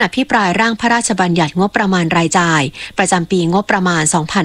อภิปรายร่างพระราชบัญญัติงบประมาณรายจ่ายประจำปีงบประมาณ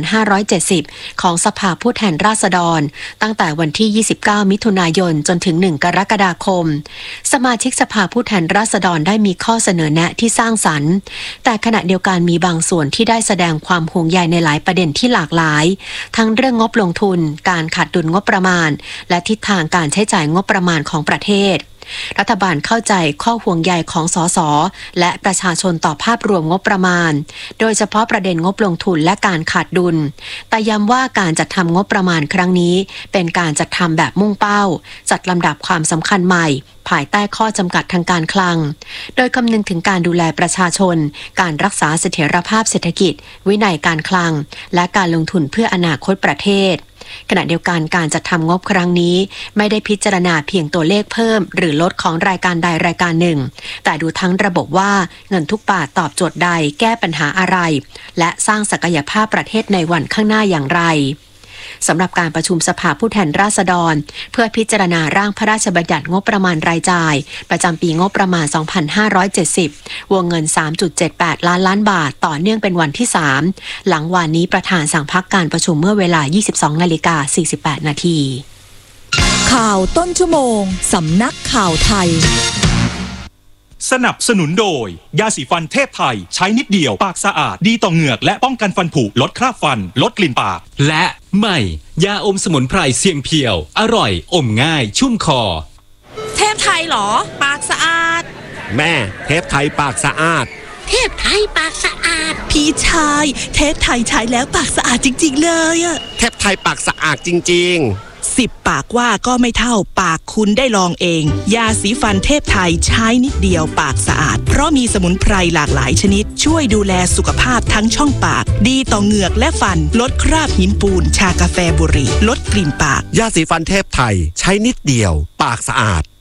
2570 ของสภาผู้แทนราษฎรตั้งแต่วันที่ 29 มิถุนายนจนถึง 1 กรกฎาคมสมาชิกสภาผู้แทนราษฎรได้มีข้อเสนอแนะที่สร้างสรรค์แต่ขณะเดียวกันมีบางส่วนที่ได้แสดงความห่วงใยในหลายประเด็นที่หลากหลายทั้งเรื่องงบลงทุนการขาดดุลงบประมาณและทิศทางการใช้จ่ายงบประมาณของประเทศรัฐบาลเข้าใจข้อห่วงใยของสสและประชาชนต่อภาพรวมงบประมาณโดยเฉพาะประเด็นงบลงทุนและการขาดดุลแต่ย้ำว่าการจัดทำงบประมาณครั้งนี้เป็นการจัดทำแบบมุ่งเป้าจัดลำดับความสำคัญใหม่ภายใต้ข้อจำกัดทางการคลังโดยคำนึงถึงการดูแลประชาชนการรักษาเสถียรภาพเศรษฐกิจวินัยการคลังและการลงทุนเพื่ออนาคตประเทศขณะเดียวกันการจัดทำงบครั้งนี้ไม่ได้พิจารณาเพียงตัวเลขเพิ่มหรือลดของรายการใดรายการหนึ่งแต่ดูทั้งระบบว่าเงินทุกบาทตอบโจทย์ใดแก้ปัญหาอะไรและสร้างศักยภาพประเทศในวันข้างหน้าอย่างไรสำหรับการประชุมสภาผู้แทนราษฎรเพื่อพิจารณาร่างพระราชบัญญัติงบประมาณรายจ่ายประจำปีงบประมาณ 2570 วงเงิน 3.78 ล้านบาทต่อเนื่องเป็นวันที่ 3 หลังวันนี้ประธานสั่งพักการประชุมเมื่อเวลา 22:48 นาทีข่าวต้นชั่วโมงสำนักข่าวไทยสนับสนุนโดยยาสีฟันเทพไทยใช้นิดเดียวปากสะอาดดีต่อเหงือกและป้องกันฟันผุลดคราบฟันลดกลิ่นปากและใหม่ยาอมสมุนไพรเสียงเพียวอร่อยอมง่ายชุ่มคอเทพไทยเหรอปากสะอาดแม่เทพไทยปากสะอาดเทพไทยปากสะอาดพี่ชายเทพไทยใช้แล้วปากสะอาดจริงๆเลยอะเทพไทยปากสะอาดจริงๆ 10 ปากว่าก็ไม่เท่าปากคุณได้ลองเองยาสีฟันเทพไทยใช้นิดเดียวปากสะอาดเพราะมีสมุนไพรหลากหลายชนิดช่วยดูแลสุขภาพทั้งช่องปากดีต่อเหงือกและฟันลดคราบหินปูนชากาแฟบุหรี่ลดกลิ่นปากยาสีฟันเทพไทยใช้นิดเดียวปากสะอาด